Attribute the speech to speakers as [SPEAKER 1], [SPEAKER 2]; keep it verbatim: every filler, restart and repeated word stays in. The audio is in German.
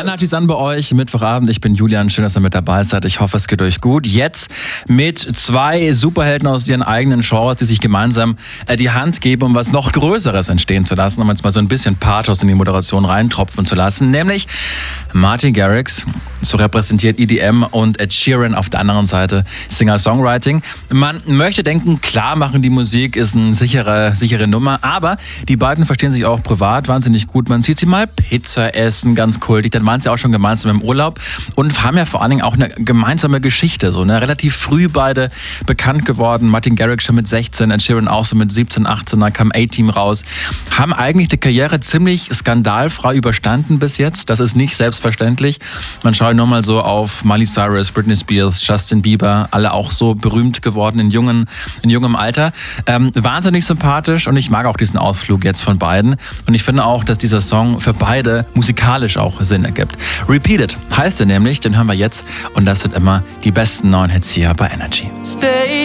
[SPEAKER 1] Energy an bei euch, Mittwochabend. Ich bin Julian, schön, dass ihr mit dabei seid. Ich hoffe, es geht euch gut. Jetzt mit zwei Superhelden aus ihren eigenen Genres, die sich gemeinsam äh, die Hand geben, um was noch Größeres entstehen zu lassen, um jetzt mal so ein bisschen Pathos in die Moderation reintropfen zu lassen. Nämlich Martin Garrix, so repräsentiert E D M, und Ed Sheeran auf der anderen Seite Singer-Songwriting. Man möchte denken, klar machen die Musik, ist eine sichere, sichere Nummer, aber die beiden verstehen sich auch privat wahnsinnig gut. Man sieht sie mal Pizza essen, ganz kultig. Dann waren sie auch schon gemeinsam im Urlaub und haben ja vor allen Dingen auch eine gemeinsame Geschichte. So, ne? Relativ früh beide bekannt geworden. Martin Garrix schon mit sechzehn, Ed Sheeran auch so mit siebzehn, achtzehn, dann kam A-Team raus. Haben eigentlich die Karriere ziemlich skandalfrei überstanden bis jetzt. Das ist nicht selbstverständlich. Man schaut nur mal so auf Miley Cyrus, Britney Spears, Justin Bieber, alle auch so berühmt geworden in, jungen, in jungem Alter. Ähm, wahnsinnig sympathisch und ich mag auch diesen Ausflug jetzt von beiden. Und ich finde auch, dass dieser Song für beide musikalisch auch Sinn ergibt. Repeat It heißt er nämlich, den hören wir jetzt und das sind immer die besten neuen Hits hier bei Energy.
[SPEAKER 2] Stay